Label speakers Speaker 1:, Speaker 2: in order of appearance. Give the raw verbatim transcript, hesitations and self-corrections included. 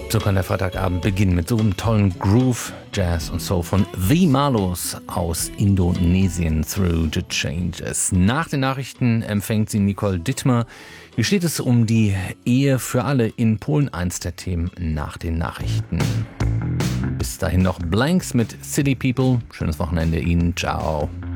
Speaker 1: So kann der Freitagabend beginnen mit so einem tollen Groove, Jazz und Soul von The Malos aus Indonesien, Through the Changes. Nach den Nachrichten empfängt sie Nicole Dittmer. Hier steht es um die Ehe für alle in Polen, eins der Themen nach den Nachrichten. Bis dahin noch Blanks mit City People. Schönes Wochenende Ihnen. Ciao.